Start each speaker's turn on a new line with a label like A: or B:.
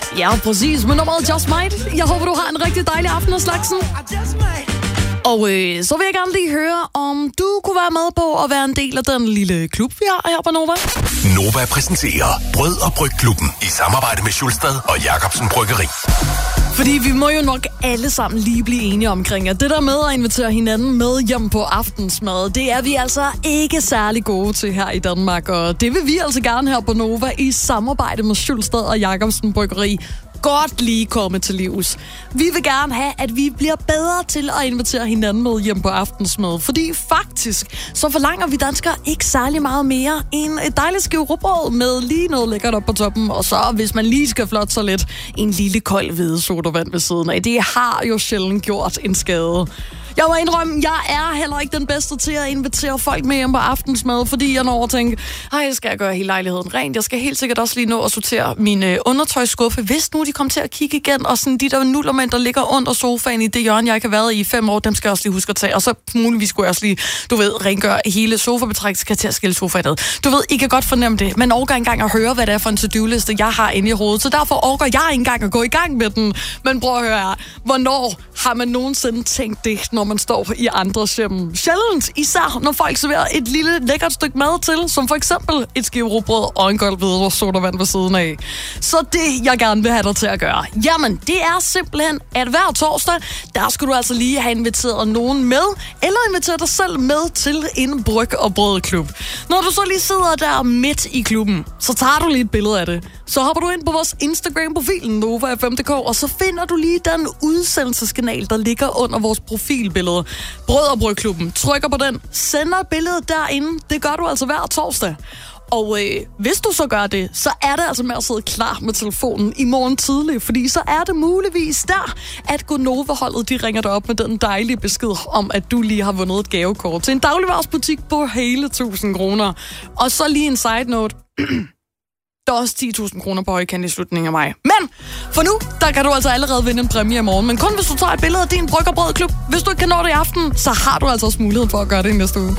A: Ja, præcis. Med nummeret Just Might. Jeg håber, du har en rigtig dejlig aften af slagsen. Og så vil jeg gerne lige høre, om du kunne være med på at være en del af den lille klub, vi har her på Nova.
B: Nova præsenterer Brød og Brygklubben i samarbejde med Schulstad og Jacobsen Bryggeri.
A: Fordi vi må jo nok alle sammen lige blive enige omkring, at det der med at invitere hinanden med hjem på aftensmad, det er vi altså ikke særlig gode til her i Danmark. Og det vil vi altså gerne her på Nova i samarbejde med Schulstad og Jacobsen Bryggeri godt lige komme til livs. Vi vil gerne have, at vi bliver bedre til at invitere hinanden med hjem på aftensmad, fordi faktisk så forlanger vi danskere ikke særlig meget mere end et dejligt skive rugbrød med lige noget lækkert op på toppen, og så hvis man lige skal flotte sig lidt, en lille kold hvide sodavand ved siden af. Det har jo sjældent gjort en skade. Jeg må indrømme, jeg er heller ikke den bedste til at invitere folk med hjem på aftensmad, fordi jeg når at tænke, skal jeg gøre hele lejligheden rent? Jeg skal helt sikkert også lige nå at sortere min undertøjsskuffe, hvis nu de kommer til at kigge igen, og sådan de der nullermænd, der ligger under sofaen i det hjørne, jeg ikke har været i 5 år, dem skal jeg også lige huske at tage, og så muligvis skulle jeg også lige, rengøre hele sofabetræk, skal til at skille sofaen ad. Du ved, I kan godt fornemme det, men orker engang at høre, hvad det er for en to-do-liste, jeg har inde i hovedet, så derfor orker jeg ikke engang at gå i gang med den. Men prøv at høre her, hvornår har man nogensinde tænkt det, når man står i andres hjem? Sjældent, især når folk serverer et lille lækkert stykke mad til, som for eksempel et skive rugbrød og en kold hvide sodavand ved siden af. Så det, jeg gerne vil have dig til at gøre, jamen, det er simpelthen, at hver torsdag, der skal du altså lige have inviteret nogen med, eller invitere dig selv med til en bryg- og brødklub. Når du så lige sidder der midt i klubben, så tager du lige et billede af det. Så hopper du ind på vores Instagram-profil, NovaFM.dk, og så finder du lige den udsendelseskanal, der ligger under vores profilbillede. Brød- og Brygklubben. Trykker på den, sender billedet derinde. Det gør du altså hver torsdag. Og hvis du så gør det, så er det altså med at sidde klar med telefonen i morgen tidlig, fordi så er det muligvis der, at Gonova-holdet, de ringer dig op med den dejlige besked om, at du lige har vundet et gavekort til en dagligvaresbutik på hele 1.000 kroner. Og så lige en side note. Der er også 10.000 kroner på højkant i slutningen af maj. Men for nu, der kan du altså allerede vinde en præmie i morgen. Men kun hvis du tager et billede af din bryg- og brødklub. Hvis du ikke kan nå det i aften, så har du altså også mulighed for at gøre det i næste uge.